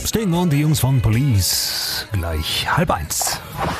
Sting und die Jungs von Police. Gleich 12:30.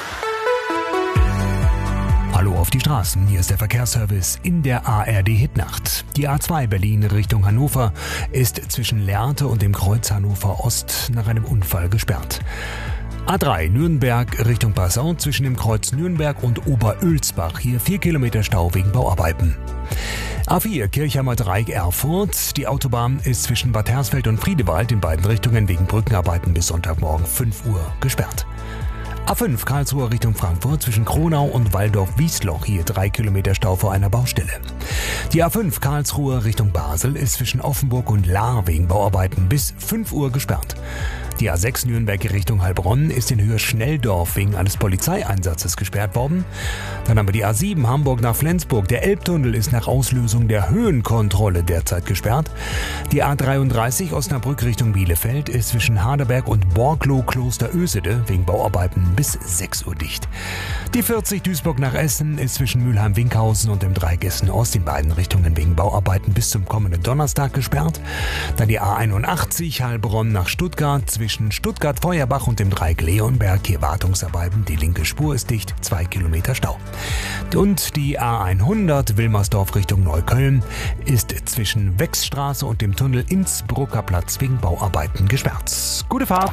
Hallo auf die Straßen, hier ist der Verkehrsservice in der ARD-Hitnacht. Die A2 Berlin Richtung Hannover ist zwischen Lehrte und dem Kreuz Hannover Ost nach einem Unfall gesperrt. A3 Nürnberg Richtung Passau zwischen dem Kreuz Nürnberg und Oberölsbach. Hier 4 Kilometer Stau wegen Bauarbeiten. A4 Kirchheimer Dreieck Erfurt. Die Autobahn ist zwischen Bad Hersfeld und Friedewald in beiden Richtungen wegen Brückenarbeiten bis Sonntagmorgen 5 Uhr gesperrt. A5 Karlsruhe Richtung Frankfurt zwischen Kronau und Waldorf-Wiesloch. Hier 3 Kilometer Stau vor einer Baustelle. Die A5 Karlsruhe Richtung Basel ist zwischen Offenburg und Lahr wegen Bauarbeiten bis 5 Uhr gesperrt. Die A6 Nürnberg Richtung Heilbronn ist in Höhe Schnelldorf wegen eines Polizeieinsatzes gesperrt worden. Dann haben wir die A7 Hamburg nach Flensburg. Der Elbtunnel ist nach Auslösung der Höhenkontrolle derzeit gesperrt. Die A33 Osnabrück Richtung Bielefeld ist zwischen Haderberg und Borklow-Klosterösede wegen Bauarbeiten bis 6 Uhr dicht. Die 40 Duisburg nach Essen ist zwischen Mülheim-Winkhausen und dem Dreieck Essen-Ost in beiden Richtungen wegen Bauarbeiten bis zum kommenden Donnerstag gesperrt. Dann die A81 Heilbronn nach Stuttgart zwischen Stuttgart-Feuerbach und dem Dreieck Leonberg. Hier Wartungsarbeiten, die linke Spur ist dicht, 2 Kilometer Stau. Und die A100 Wilmersdorf Richtung Neukölln ist zwischen Wechsstraße und dem Tunnel Innsbrucker Platz wegen Bauarbeiten gesperrt. Gute Fahrt!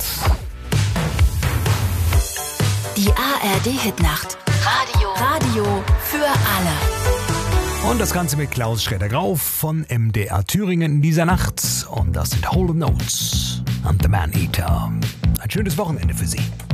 Die ARD-Hitnacht. Radio für alle. Und das Ganze mit Klaus Schroeder-Grauff von MDR Thüringen in dieser Nacht. Und das sind Holden Notes und The Man Eater. Ein schönes Wochenende für Sie.